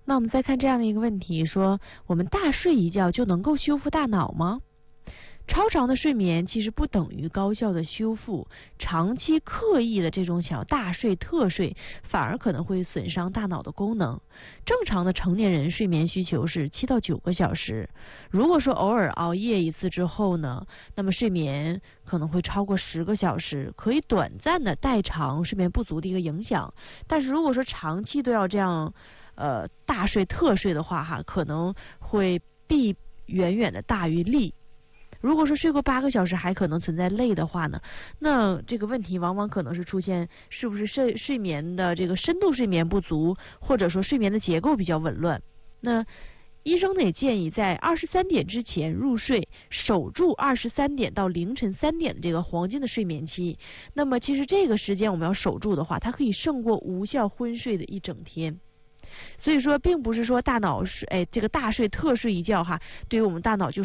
那我们再看这样的一个问题，说我们大睡一觉就能够修复大脑吗？超长的睡眠其实不等于高效的修复，长期刻意的这种想要大睡特睡，反而可能会损伤大脑的功能。正常的成年人睡眠需求是7到9个小时，如果说偶尔熬夜一次之后呢，那么睡眠可能会超过10个小时，可以短暂的代偿睡眠不足的一个影响。但是如果说长期都要这样大睡特睡的话可能会弊远远的大于利。如果说睡过8个小时还可能存在累的话呢，那这个问题往往可能是出现是不是睡眠的这个深度睡眠不足，或者说睡眠的结构比较紊乱。那医生呢也建议在23点之前入睡，守住23点到凌晨3点的这个黄金的睡眠期。那么其实这个时间我们要守住的话，它可以胜过无效昏睡的一整天。所以说并不是说大脑这个大睡特睡一觉对于我们大脑就